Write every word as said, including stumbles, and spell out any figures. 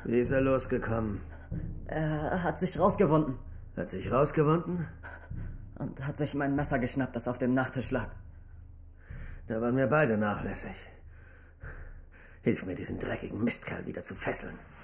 Wie ist er losgekommen? Er hat sich rausgewunden. Hat sich rausgewunden? Und hat sich mein Messer geschnappt, das auf dem Nachttisch lag. Da waren wir beide nachlässig. Hilf mir, diesen dreckigen Mistkerl wieder zu fesseln.